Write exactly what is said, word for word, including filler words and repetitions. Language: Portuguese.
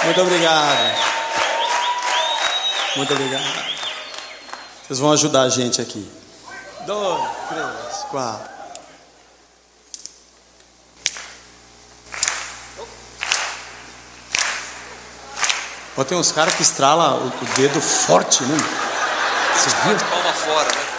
Muito obrigado. Muito obrigado. Vocês vão ajudar a gente aqui. Dois, três, quatro. Ó, tem uns caras que estralam o, o dedo forte, né? Vocês viram? Palma fora, né?